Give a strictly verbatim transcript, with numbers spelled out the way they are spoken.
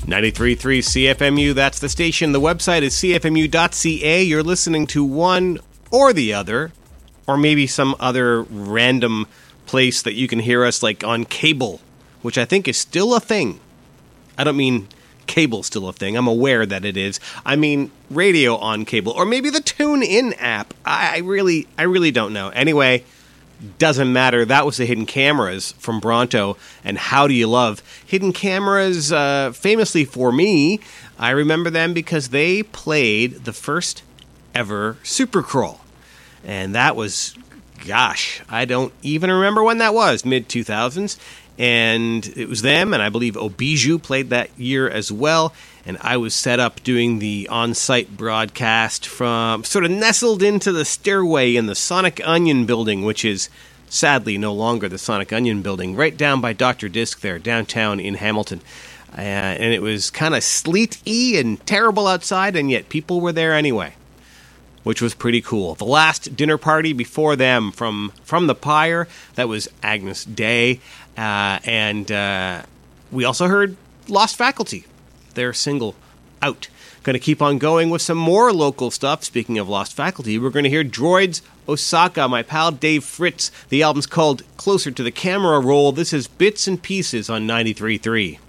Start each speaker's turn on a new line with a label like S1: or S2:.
S1: ninety-three point three C F M U, that's the station. The website is c f m u dot c a. You're listening to one or the other, or maybe some other random place that you can hear us, like on cable, which I think is still a thing. I don't mean cable's still a thing. I'm aware that it is. I mean radio on cable, or maybe the TuneIn app. I, I really, I really don't know. Anyway, doesn't matter. That was the Hidden Cameras from Bronto, and how do you love Hidden Cameras? Uh, famously for me, I remember them because they played the first ever Supercrawl, and that was, gosh, I don't even remember when that was, mid two thousands. And it was them, and I believe Obiju played that year as well. And I was set up doing the on-site broadcast from sort of nestled into the stairway in the Sonic Onion building, which is sadly no longer the Sonic Onion building, right down by Doctor Disc there, downtown in Hamilton. Uh, and it was kind of sleety and terrible outside, and yet people were there anyway, which was pretty cool. The last dinner party before them from, from the Pyre, that was Agnus Dei. Uh, and uh, we also heard Lost Faculty, their single, Out. Going to keep on going with some more local stuff. Speaking of Lost Faculty, we're going to hear Droids Osaka, my pal Dave Fritz. The album's called Closer to the Camera Roll. This is Bits and Pieces on ninety-three point three.